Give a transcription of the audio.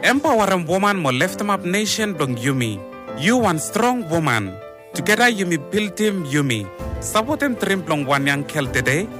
Empowering woman mo left map nation dong Yumi. You one strong woman. Together Yumi build team Yumi. Support him trim plong one young kel today.